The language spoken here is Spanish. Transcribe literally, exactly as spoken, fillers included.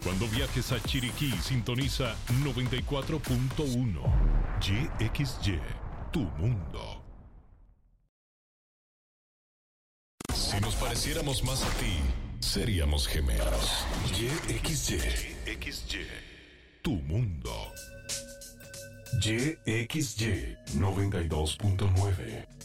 Cuando viajes a Chiriquí, sintoniza noventa y cuatro punto uno. Y X Y, tu mundo. Si nos pareciéramos más a ti, seríamos gemelos. Y X Y, X Y, tu mundo. Y X Y noventa y dos punto nueve.